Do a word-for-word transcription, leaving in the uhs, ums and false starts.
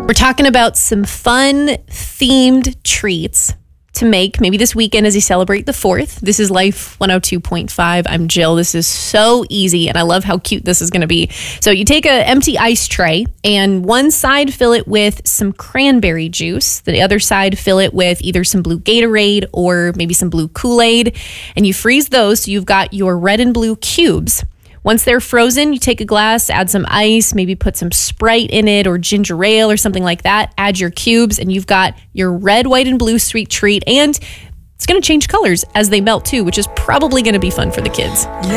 We're talking about some fun themed treats to make maybe this weekend as you celebrate the fourth. This is Life one oh two point five. I'm Jill. This is so easy, and I love how cute this is going to be. So you take an empty ice tray, and one side fill it with some cranberry juice. The other side fill it with either some blue Gatorade or maybe some blue Kool-Aid, and you freeze those so you've got your red and blue cubes. Once they're frozen, you take a glass, add some ice, maybe put some Sprite in it or ginger ale or something like that. Add your cubes, and you've got your red, white, and blue sweet treat. And it's going to change colors as they melt too, which is probably going to be fun for the kids.